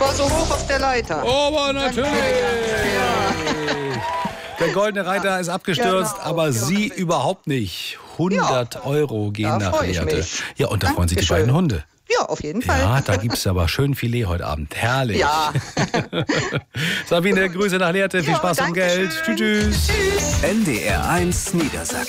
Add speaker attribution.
Speaker 1: war so hoch auf der Leiter.
Speaker 2: Aber natürlich. Der Goldene Reiter ist abgestürzt,
Speaker 1: Genau,
Speaker 2: aber Sie überhaupt nicht. 100 Euro gehen nach
Speaker 1: freu ich
Speaker 2: Lehrte.
Speaker 1: mich.
Speaker 2: Ja, und da freuen sich die
Speaker 1: Dankeschön.
Speaker 2: beiden Hunde.
Speaker 1: Ja, auf jeden Fall.
Speaker 2: Ja, da gibt es aber schön Filet heute Abend. Herrlich.
Speaker 1: Ja.
Speaker 2: Sabine, Grüße nach Lehrte. Viel
Speaker 1: Ja,
Speaker 2: Spaß um Geld.
Speaker 1: Dankeschön.
Speaker 2: Tschüss.
Speaker 1: Tschüss.
Speaker 3: NDR 1 Niedersachsen.